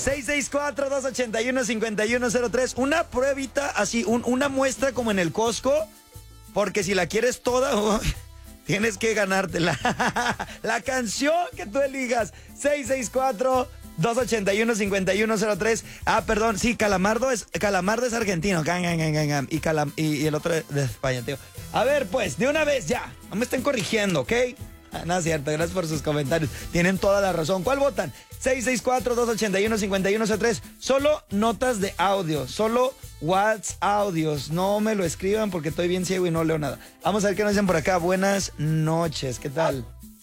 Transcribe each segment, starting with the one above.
664-281-5103. Una pruebita así, una muestra como en el Costco. Porque si la quieres toda, tienes que ganártela. La canción que tú elijas. 664-281-5103. Ah, perdón, sí, Calamardo es argentino. Y el otro es de España, tío. A ver, pues, de una vez ya. No me estén corrigiendo, ¿ok? No es cierto, gracias por sus comentarios. Tienen toda la razón. ¿Cuál votan? 664-281-5103. Solo notas de audio, solo WhatsApp audios. No me lo escriban porque estoy bien ciego y no leo nada. Vamos a ver qué nos dicen por acá. Buenas noches, ¿qué tal?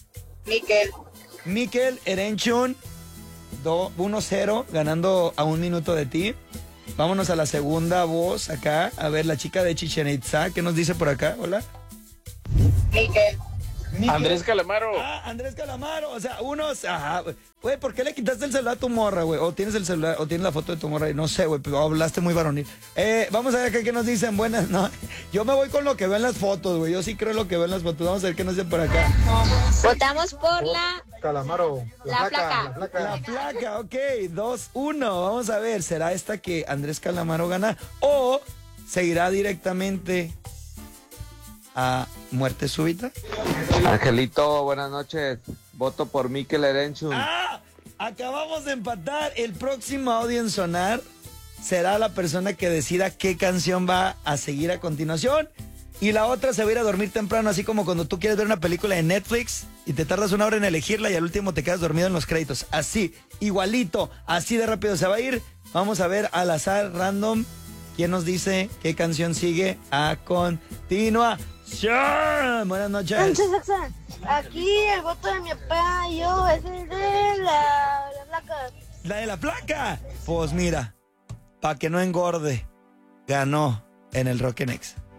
Miquel Erenchun, 1-0, ganando a 1 minuto de ti. Vámonos a la segunda voz acá. A ver, la chica de Chichén Itzá, ¿qué nos dice por acá? Hola. Miquel. Andrés Calamaro. Ah, Andrés Calamaro. O sea, unos... Ajá, güey, ¿por qué le quitaste el celular a tu morra, güey? O tienes el celular, o tienes la foto de tu morra y no sé, güey, pero hablaste muy varonil. Vamos a ver acá qué nos dicen. Buenas, no. Yo me voy con lo que veo en las fotos, güey. Yo sí creo en lo que veo en las fotos. Vamos a ver qué nos dicen por acá. Votamos por la... Calamaro. La placa. La placa, ok. 2-1. Vamos a ver, ¿será esta que Andrés Calamaro gana? ¿O se irá directamente a muerte súbita? Angelito, buenas noches. Voto por Miquel Erenchun. ¡Ah! Acabamos de empatar. El próximo audio en sonar será la persona que decida qué canción va a seguir a continuación. Y la otra se va a ir a dormir temprano, así como cuando tú quieres ver una película de Netflix y te tardas 1 hora en elegirla y al último te quedas dormido en los créditos. Así, igualito, así de rápido se va a ir. Vamos a ver al azar, random, quién nos dice qué canción sigue a continuación. Buenas noches. Aquí el voto de mi papá y yo es el de la placa. ¿La de la placa? Pues mira, para que no engorde, ganó en el Rock Next.